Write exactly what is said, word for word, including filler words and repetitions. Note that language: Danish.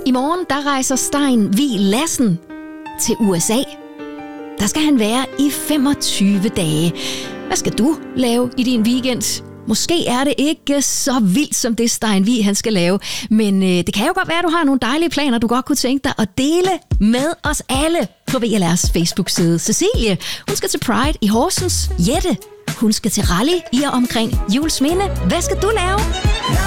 I morgen, der rejser Stein Vig Lassen til U S A. Der skal han være i femogtyve dage. Hvad skal du lave i din weekend? Måske er det ikke så vildt, som det Stein Vig, han skal lave. Men øh, det kan jo godt være, at du har nogle dejlige planer, du godt kunne tænke dig at dele med os alle på V L R's Facebook-side. Cecilie, hun skal til Pride i Horsens. Jette, hun skal til rally i og omkring Juelsminde. Hvad skal du lave?